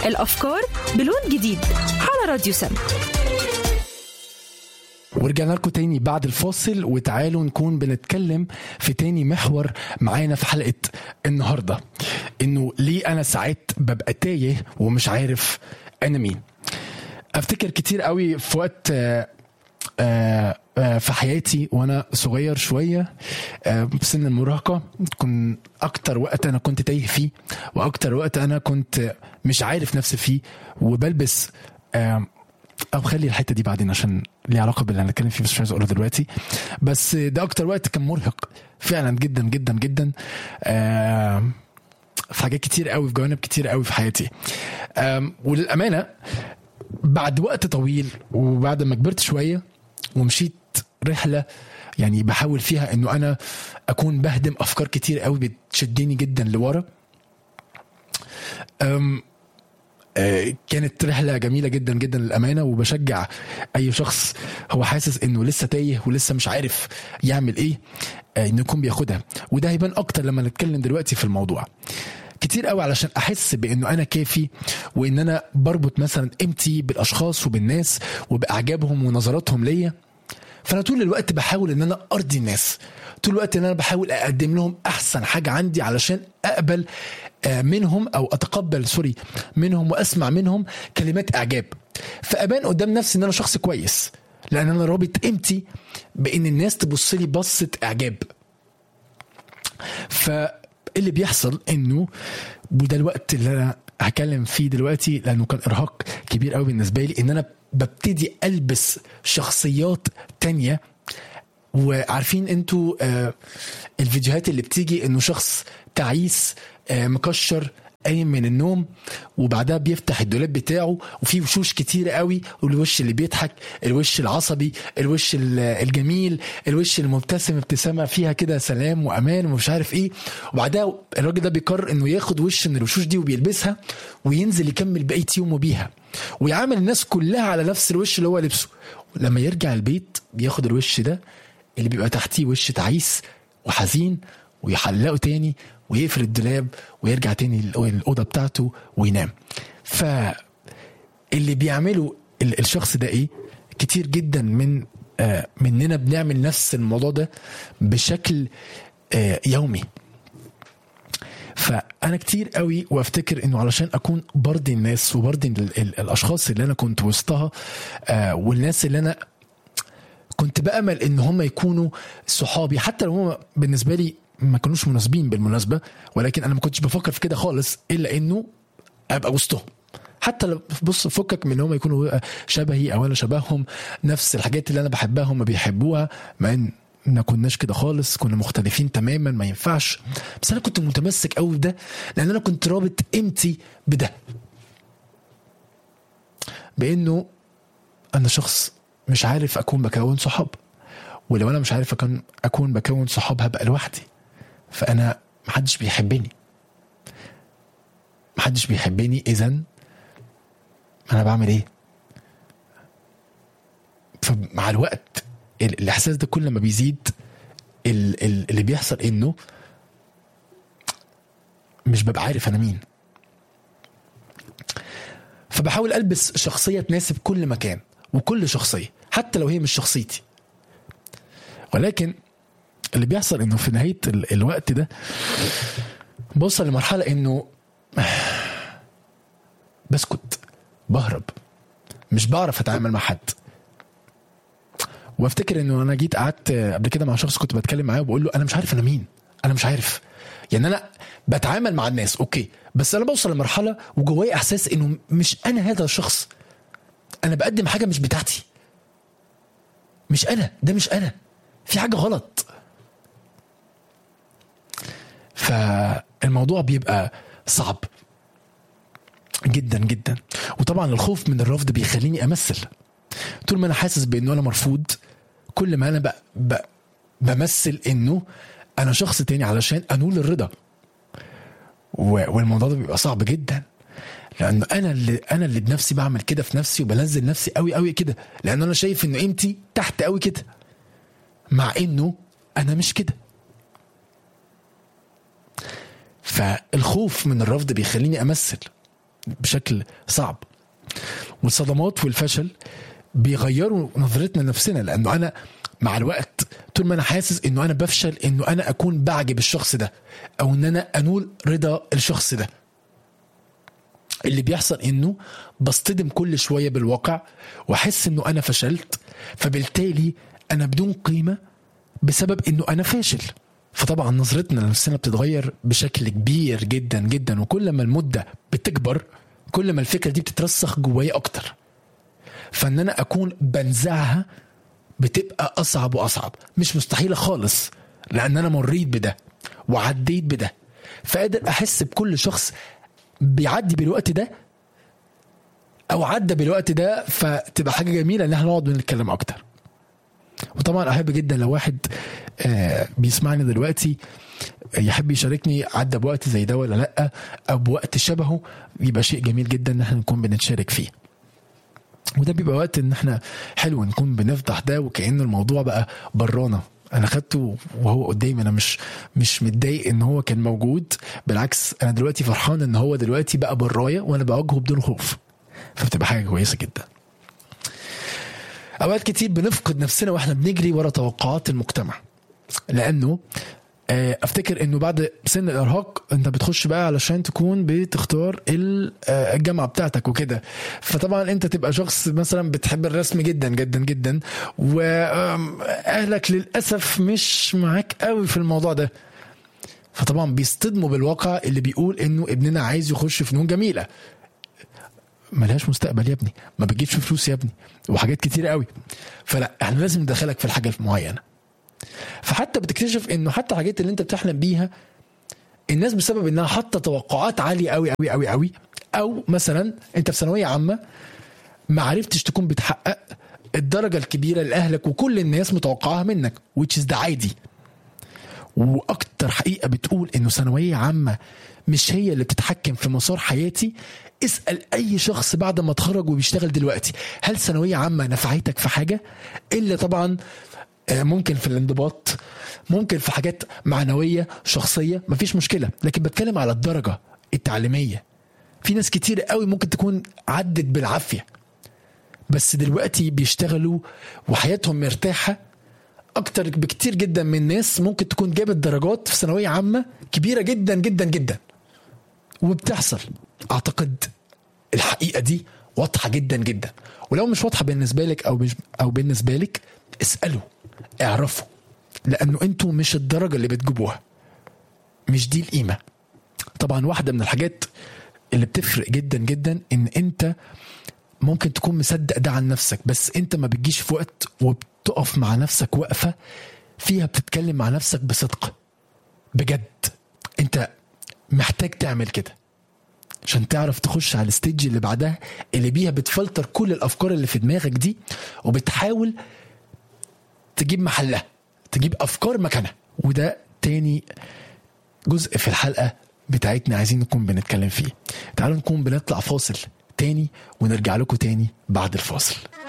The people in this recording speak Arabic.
الأفكار بلون جديد على راديو سما. ورجعنا لكم تاني بعد الفاصل، وتعالوا نكون بنتكلم في تاني محور معانا في حلقة النهاردة، انه ليه انا ساعات ببقى تايه ومش عارف انا مين. افتكر كتير قوي في وقت في حياتي وانا صغير شوية في سن المراهقة، كنت اكتر وقت انا كنت تايه فيه، واكتر وقت انا كنت مش عارف نفسي فيه، وبلبس او خلي الحته دي بعدين عشان ليه علاقه باللي انا اتكلم فيه، بس مش عايز اقوله دلوقتي. بس ده اكتر وقت كان مرهق فعلا جدا جدا جدا في حاجات كتير قوي، في جوانب كتير قوي في حياتي. وللامانه بعد وقت طويل وبعد ما كبرت شويه ومشيت رحله يعني بحاول فيها انه انا اكون بهدم افكار كتير قوي بتشدني جدا لورا، كانت رحلة جميلة جدا جدا للأمانة، وبشجع أي شخص هو حاسس إنه لسه تايه ولسه مش عارف يعمل إيه إنه يكون بياخدها. وده هيبان أكتر لما نتكلم دلوقتي في الموضوع كتير قوي، علشان أحس بإنه أنا كافي، وإن أنا بربط مثلا قيمتي بالأشخاص وبالناس وبإعجابهم ونظراتهم ليا. فأنا طول الوقت بحاول إن أنا أرضي الناس، طول الوقت إن أنا بحاول أقدم لهم أحسن حاجة عندي علشان أقبل منهم أو أتقبل منهم وأسمع منهم كلمات إعجاب، فأبان قدام نفسي إن أنا شخص كويس، لأن أنا رابط قيمتي بإن الناس تبص لي بصة إعجاب. فاللي بيحصل إنه وده الوقت اللي أنا هكلم فيه دلوقتي لأنه كان إرهاق كبير قوي بالنسبة لي، إن أنا ببتدي ألبس شخصيات تانية. وعارفين انتوا الفيديوهات اللي بتيجي انه شخص تعيس مكشر قايم من النوم، وبعدها بيفتح الدولاب بتاعه وفيه وشوش كتير قوي، والوش اللي بيضحك، الوش العصبي، الوش الجميل، الوش المبتسم ابتسامة فيها كده سلام وأمان ومش عارف ايه. وبعدها الراجل ده بيقرر انه ياخد وش من الوشوش دي وبيلبسها وينزل يكمل بقية يومه بيها، ويعامل الناس كلها على نفس الوش اللي هو لبسه. لما يرجع البيت بياخد الوش ده اللي بيبقى تحتيه وش تعيس وحزين ويحلقه تاني ويقفل الدولاب ويرجع تاني الأوضة بتاعته وينام. فاللي بيعمله الشخص ده ايه؟ كتير جدا مننا بنعمل نفس الموضوع ده بشكل يومي. فأنا كتير قوي وافتكر انه علشان اكون برضي الناس وبرضي الاشخاص اللي انا كنت وسطها والناس اللي انا كنت بأمل ان هم يكونوا صحابي، حتى لو هم بالنسبة لي ما كانوش مناسبين بالمناسبة، ولكن انا ما كنتش بفكر في كده خالص الا انه ابقى وسطهم. حتى لو بص فكك من ان هم يكونوا شبهي او انا شبههم، نفس الحاجات اللي انا بحبها هم بيحبوها، مع ان ما كناش كده خالص، كنا مختلفين تماما ما ينفعش. بس انا كنت متمسك قوي بده لان انا كنت رابط قيمتي بده، بانه انا شخص مش عارف اكون بكون صحاب، ولو انا مش عارف اكون بكون صحاب هبقى لوحدي، فانا محدش بيحبني اذن انا بعمل ايه؟ فمع الوقت الاحساس ده كل ما بيزيد اللي بيحصل انه مش ببقى عارف انا مين، فبحاول البس شخصية تناسب كل مكان وكل شخصية حتى لو هي مش شخصيتي. ولكن اللي بيحصل انه في نهاية الوقت ده بوصل لمرحلة انه بسكت، بهرب، مش بعرف اتعامل مع حد. وافتكر انه انا جيت قعدت قبل كده مع شخص كنت بتكلم معاه وبقول له انا مش عارف انا مين، انا مش عارف، يعني انا بتعامل مع الناس اوكي، بس انا بوصل لمرحلة وجواي احساس انه مش انا هذا الشخص، انا بقدم حاجة مش بتاعتي، مش انا، ده مش انا، في حاجة غلط. فالموضوع بيبقى صعب جدا جدا. وطبعا الخوف من الرفض بيخليني امثل، طول ما انا حاسس بانه انا مرفوض كل ما انا بمثل انه انا شخص تاني علشان انول الرضا. والموضوع ده بيبقى صعب جدا، لانه انا اللي بنفسي بعمل كده في نفسي وبنزل نفسي قوي قوي كده، لان انا شايف انه قيمتي تحت قوي كده، مع انه انا مش كده. فالخوف من الرفض بيخليني امثل بشكل صعب. والصدمات والفشل بيغيروا نظرتنا لنفسنا، لأنه أنا مع الوقت طول ما أنا حاسس إنه أنا بفشل، إنه أنا أكون بعجب الشخص ده أو إن أنا أنول رضا الشخص ده، اللي بيحصل إنه بصطدم كل شوية بالواقع وأحس إنه أنا فشلت، فبالتالي أنا بدون قيمة بسبب إنه أنا فاشل. فطبعا نظرتنا لنفسنا بتتغير بشكل كبير جدا جدا، وكل ما المدة بتكبر كل ما الفكرة دي بتترسخ جواي أكتر، فإن أنا أكون بنزعها بتبقى أصعب وأصعب. مش مستحيلة خالص، لأن أنا مريت بده وعديت بده، فقادر أحس بكل شخص بيعدي بالوقت ده أو عدى بالوقت ده، فتبقى حاجة جميلة إن احنا نقعد ونتكلم أكتر. وطبعا أحب جدا لو واحد بيسمعني دلوقتي يحب يشاركني عدى بوقت زي ده ولا لأ، أو بوقت شبهه، يبقى شيء جميل جدا إن احنا نكون بنتشارك فيه. وده بيبقى وقت إن احنا حلو نكون بنفضح ده، وكأن الموضوع بقى برانا. أنا خدته وهو قدامي، أنا مش متضايق إن هو كان موجود، بالعكس أنا دلوقتي فرحان إن هو دلوقتي بقى برايا وأنا بواجهه بدون خوف، فبتبقى حاجة كويسة جدا. أوقات كتير بنفقد نفسنا وإحنا بنجري ورا توقعات المجتمع، لأنه افتكر انه بعد سن الارهاق انت بتخش بقى علشان تكون بتختار الجامعه بتاعتك وكده، فطبعا انت تبقى شخص مثلا بتحب الرسم جدا جدا جدا، واهلك للاسف مش معاك قوي في الموضوع ده، فطبعا بيصطدموا بالواقع اللي بيقول انه ابننا عايز يخش فنون جميله، ملهاش مستقبل يا ابني، ما بتجيبش فلوس يا ابني، وحاجات كتير قوي، فلا احنا لازم ندخلك في الحاجه المعينه. فحتى بتكتشف انه حتى الحاجات اللي انت بتحلم بيها الناس بسبب انها حاطه توقعات عاليه قوي قوي قوي قوي، او مثلا انت في ثانويه عامه ما عرفتش تكون بتحقق الدرجه الكبيره اللي اهلك وكل الناس متوقعاها منك، which is ده عادي. واكتر حقيقه بتقول انه ثانويه عامه مش هي اللي بتتحكم في مسار حياتي. اسال اي شخص بعد ما اتخرج وبيشتغل دلوقتي، هل ثانويه عامه نفعتك في حاجه؟ الا طبعا ممكن في الانضباط، ممكن في حاجات معنوية شخصية، مفيش مشكلة، لكن بتكلم على الدرجة التعليمية. في ناس كتير قوي ممكن تكون عدت بالعافية بس دلوقتي بيشتغلوا وحياتهم مرتاحة أكتر بكتير جدا من ناس ممكن تكون جابت درجات في ثانوية عامة كبيرة جدا جدا جدا. وبتحصل، أعتقد الحقيقة دي واضحة جدا جدا، ولو مش واضحة بالنسبة لك أو بالنسبة لك اسألوا، اعرفوا، لأنه أنتوا مش الدرجة اللي بتجيبوها، مش دي القيمة. طبعا واحدة من الحاجات اللي بتفرق جدا جدا إن أنت ممكن تكون مصدق ده عن نفسك، بس أنت ما بتجيش في وقت وبتقف مع نفسك وقفة فيها بتتكلم مع نفسك بصدق بجد. أنت محتاج تعمل كده عشان تعرف تخش على الستيج اللي بعدها، اللي بيها بتفلتر كل الأفكار اللي في دماغك دي وبتحاول تجيب محلها، تجيب أفكار مكانها. وده تاني جزء في الحلقة بتاعتنا عايزين نكون بنتكلم فيه. تعالوا نكون بنطلع فاصل تاني ونرجع لكم تاني بعد الفاصل.